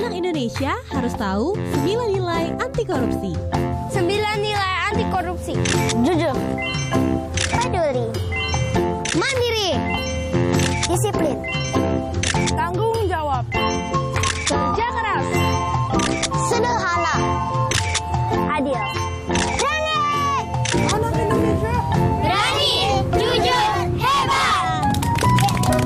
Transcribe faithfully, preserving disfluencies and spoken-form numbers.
anak Indonesia harus tahu sembilan nilai anti korupsi. Sembilan nilai anti korupsi. Jujur, peduli, mandiri, disiplin, tanggung jawab, kerja keras, sederhana, adil. Jangan